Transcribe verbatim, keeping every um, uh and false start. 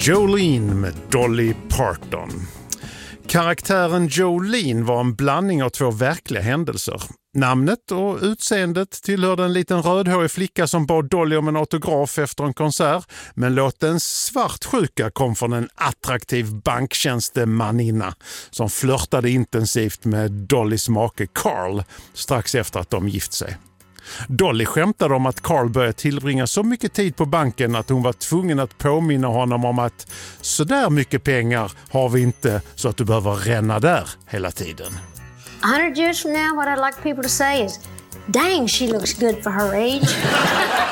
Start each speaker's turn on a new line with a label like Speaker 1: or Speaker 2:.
Speaker 1: Jolene med Dolly Parton. Karaktären Jolene var en blandning av två verkliga händelser. Namnet och utseendet tillhörde en liten rödhårig flicka som bad Dolly om en autograf efter en konsert, men låtens svartsjuka kom från en attraktiv banktjänstemaninna som flörtade intensivt med Dollys make Carl strax efter att de gift sig. Dolly skämtade om att Carl började tillbringa så mycket tid på banken att hon var tvungen att påminna honom om att så där mycket pengar har vi inte så att du behöver ränna där hela tiden.
Speaker 2: A hundred years from now, what I'd like people to say is, dang, she looks good for her age.